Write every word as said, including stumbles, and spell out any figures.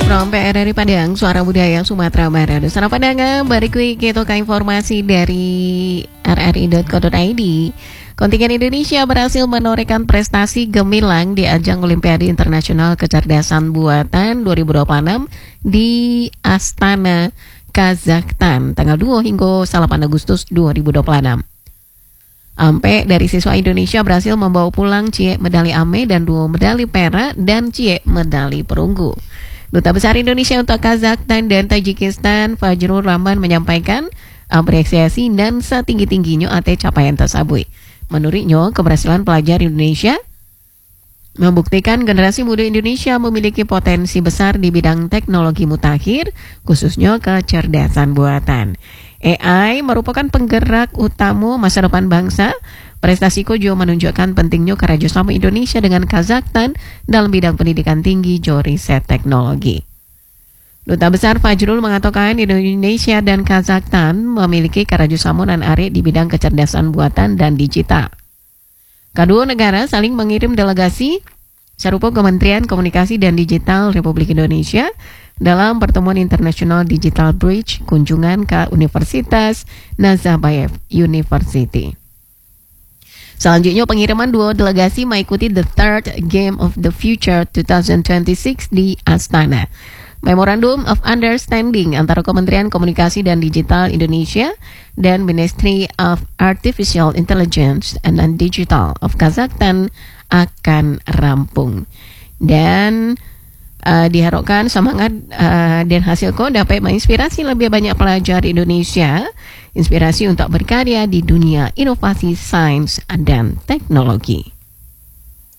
From P R R I Padang, Suara Budaya Sumatera Barat. Sana Padang, bariku kita ke informasi dari r r i dot co dot i d. Kontingen Indonesia berhasil menorehkan prestasi gemilang di ajang Olimpiade Internasional Kecerdasan Buatan dua ribu dua puluh enam di Astana, Kazakhstan, tanggal dua hingga delapan Agustus dua ribu dua puluh enam. Ampe dari siswa Indonesia berhasil membawa pulang cie medali ame dan dua medali perak dan cie medali perunggu. Duta Besar Indonesia untuk Kazakhstan dan Tajikistan, Fajrul Rahman, menyampaikan apresiasi dan setinggi-tingginya atas capaian tersebut. Menurutnya, keberhasilan pelajar Indonesia membuktikan generasi muda Indonesia memiliki potensi besar di bidang teknologi mutakhir, khususnya kecerdasan buatan. A I merupakan penggerak utama masa depan bangsa. Prestasi Kojo menunjukkan pentingnya kerjasama Indonesia dengan Kazakhstan dalam bidang pendidikan tinggi dan riset teknologi. Duta Besar Fajrul mengatakan Indonesia dan Kazakhstan memiliki kerjasama dan arek di bidang kecerdasan buatan dan digital. Kedua negara saling mengirim delegasi serupa Kementerian Komunikasi dan Digital Republik Indonesia dalam pertemuan internasional Digital Bridge kunjungan ke Universitas Nazarbayev University. Selanjutnya, pengiriman dua delegasi mengikuti The Third Game of the Future dua ribu dua puluh enam di Astana. Memorandum of Understanding antara Kementerian Komunikasi dan Digital Indonesia dan Ministry of Artificial Intelligence and Digital of Kazakhstan akan rampung. Dan uh, diharapkan semangat uh, dan hasil ko dapat menginspirasi lebih banyak pelajar Indonesia, inspirasi untuk berkarya di dunia inovasi sains dan teknologi.